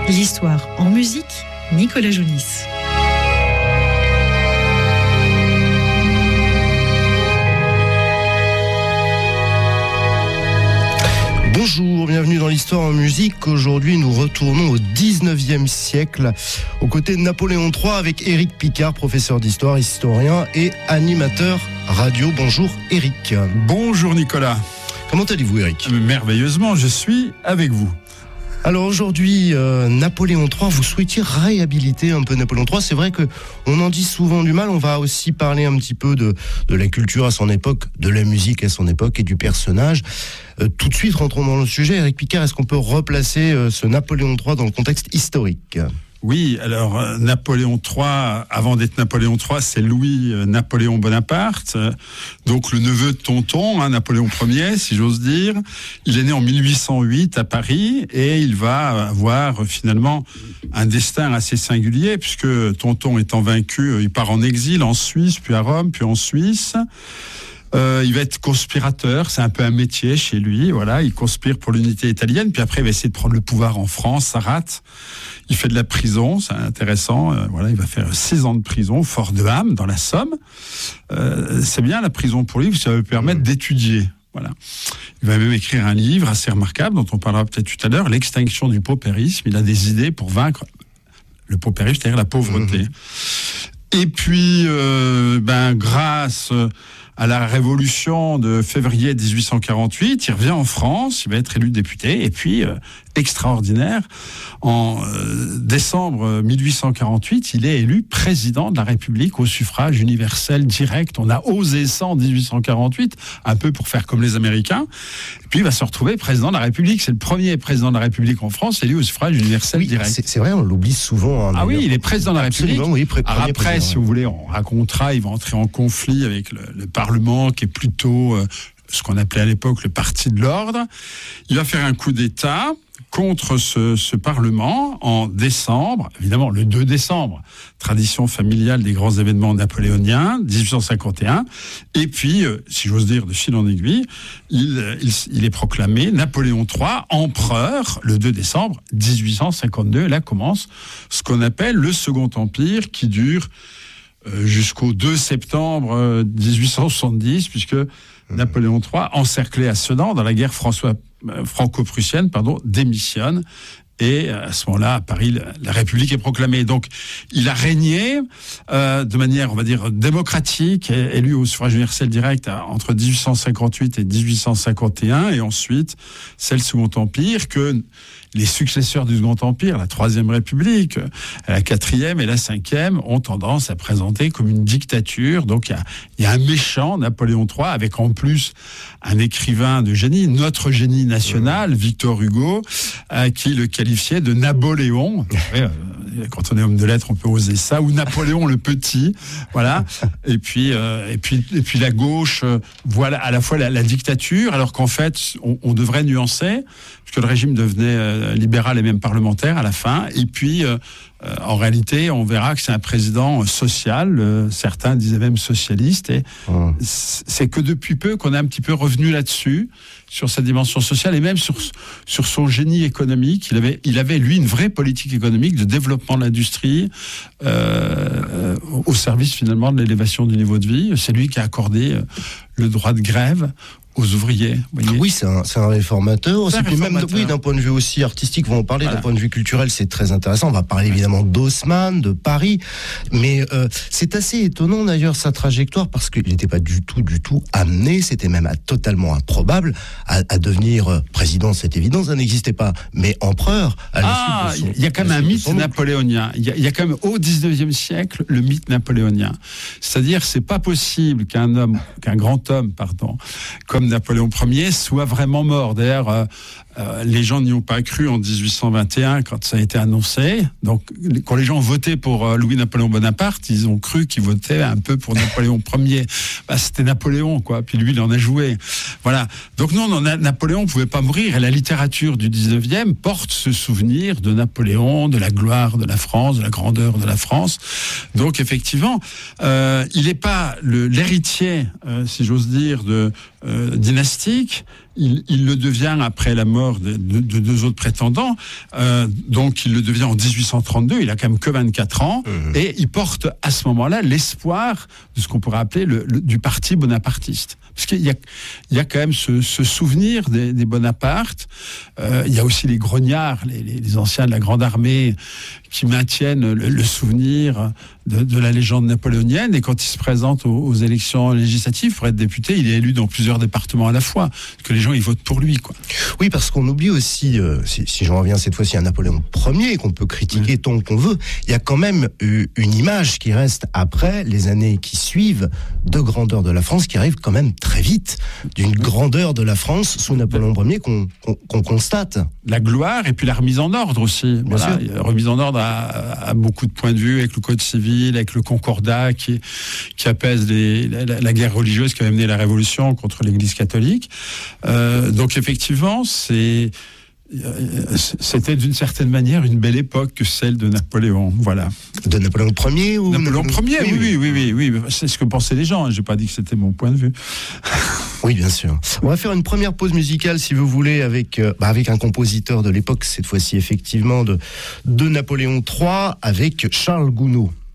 L'histoire en musique, Nicolas Jounis. Bonjour, bienvenue dans l'histoire en musique. Aujourd'hui, nous retournons au 19e siècle, aux côtés de Napoléon III avec Éric Picard, professeur d'histoire, historien et animateur radio. Bonjour Éric. Bonjour Nicolas. Comment allez-vous Éric ? Merveilleusement, je suis avec vous. Alors aujourd'hui, Napoléon III, vous souhaitiez réhabiliter un peu Napoléon III. C'est vrai qu'on en dit souvent du mal. On va aussi parler un petit peu de la culture à son époque, de la musique à son époque et du personnage. Tout de suite, rentrons dans le sujet. Éric Picard, est-ce qu'on peut replacer ce Napoléon III dans le contexte historique ? Oui, alors Napoléon III, avant d'être Napoléon III, c'est Louis-Napoléon Bonaparte, donc le neveu de Tonton, Napoléon Ier, si j'ose dire. Il est né en 1808 à Paris et il va avoir finalement un destin assez singulier puisque Tonton étant vaincu, il part en exil en Suisse, puis à Rome, puis en Suisse. Il va être conspirateur, c'est un peu un métier chez lui, voilà, il conspire pour l'unité italienne, puis après il va essayer de prendre le pouvoir en France, ça rate. Il fait de la prison, c'est intéressant, voilà, il va faire 6 ans de prison, Fort de Ham, dans la Somme. C'est bien la prison pour lui, ça va lui permettre d'étudier. Voilà. Il va même écrire un livre assez remarquable, dont on parlera peut-être tout à l'heure, L'extinction du paupérisme. Il a des idées pour vaincre le paupérisme, c'est-à-dire la pauvreté. Et puis, grâce à la révolution de février 1848, il revient en France, il va être élu député, et puis, extraordinaire, en décembre 1848, il est élu président de la République au suffrage universel direct. On a osé ça en 1848, un peu pour faire comme les Américains, et puis il va se retrouver président de la République. C'est le premier président de la République en France élu au suffrage universel direct. C'est vrai, on l'oublie souvent. Oui, il est président de la République. Oui, après, président, si vous voulez, on racontera, il va entrer en conflit avec le Parlement, qui est plutôt ce qu'on appelait à l'époque le Parti de l'Ordre. Il va faire un coup d'État contre ce Parlement en décembre, évidemment le 2 décembre, tradition familiale des grands événements napoléoniens, 1851, et puis, si j'ose dire, de fil en aiguille, il est proclamé Napoléon III, empereur, le 2 décembre 1852, là commence ce qu'on appelle le Second Empire, qui dure jusqu'au 2 septembre 1870, puisque Napoléon III, encerclé à Sedan dans la guerre franco-prussienne, démissionne. Et à ce moment-là, à Paris, la République est proclamée. Donc, il a régné de manière, on va dire, démocratique, élu au suffrage universel direct entre 1858 et 1851. Et ensuite, c'est le Second Empire que les successeurs du Second Empire, la Troisième République, la Quatrième et la Cinquième, ont tendance à présenter comme une dictature. Donc, il y a un méchant, Napoléon III, avec en plus un écrivain de génie, notre génie national, Victor Hugo, qui le qualifiait de Napoléon. Quand on est homme de lettres, on peut oser ça, ou Napoléon le Petit, voilà. Et puis la gauche, voilà à la fois la dictature, alors qu'en fait, on devrait nuancer, puisque le régime devenait libéral et même parlementaire à la fin. Et puis, en réalité, on verra que c'est un président social, certains disaient même socialiste, et c'est que depuis peu qu'on est un petit peu revenu là-dessus, sur sa dimension sociale et même sur son génie économique. Il avait lui une vraie politique économique de développement de l'industrie au service finalement de l'élévation du niveau de vie. C'est lui qui a accordé le droit de grève aux ouvriers. Oui, c'est un réformateur. D'un point de vue aussi artistique, on va en parler. Voilà. D'un point de vue culturel, c'est très intéressant. On va parler évidemment d'Haussmann, de Paris, mais c'est assez étonnant d'ailleurs sa trajectoire, parce qu'il n'était pas du tout amené, c'était même totalement improbable à devenir président. C'est évident, ça n'existait pas, mais empereur. Il y a quand même un mythe napoléonien. Il y a quand même au 19e siècle le mythe napoléonien. C'est-à-dire, c'est pas possible qu'un grand homme, comme Napoléon Ier soit vraiment mort. D'ailleurs, les gens n'y ont pas cru en 1821 quand ça a été annoncé. Donc, quand les gens ont voté pour Louis-Napoléon Bonaparte, ils ont cru qu'ils votaient un peu pour Napoléon Ier. C'était Napoléon, quoi. Puis lui, il en a joué. Voilà. Donc non, Napoléon ne pouvait pas mourir. Et la littérature du 19e porte ce souvenir de Napoléon, de la gloire de la France, de la grandeur de la France. Donc effectivement, il n'est pas l'héritier, si j'ose dire, dynastique, il le devient après la mort de deux autres prétendants. Donc il le devient en 1832. Il a quand même que 24 ans et il porte à ce moment-là l'espoir de ce qu'on pourrait appeler du parti bonapartiste. Parce qu'il y a quand même ce souvenir des Bonaparte. Il y a aussi les grognards, les anciens de la Grande Armée, qui maintiennent le souvenir de la légende napoléonienne. Et quand il se présente aux élections législatives pour être député, il est élu dans plusieurs départements à la fois. Parce que les gens, ils votent pour lui, quoi. Oui, parce qu'on oublie aussi, si j'en reviens cette fois-ci à Napoléon Ier, qu'on peut critiquer tant qu'on veut, il y a quand même une image qui reste après les années qui suivent de grandeur de la France, qui arrive quand même très vite, d'une grandeur de la France sous Napoléon Ier qu'on constate. La gloire et puis la remise en ordre aussi. Voilà, la remise en ordre à beaucoup de points de vue, avec le code civil, avec le concordat qui apaise la guerre religieuse qui a mené la révolution contre l'Église catholique. Donc effectivement, c'était d'une certaine manière une belle époque que celle de Napoléon, voilà. De Napoléon Ier ou Napoléon Ier, oui. C'est ce que pensaient les gens. J'ai pas dit que c'était mon point de vue. Oui, bien sûr. On va faire une première pause musicale, si vous voulez, avec un compositeur de l'époque, cette fois-ci effectivement de Napoléon III, avec Charles Gounod.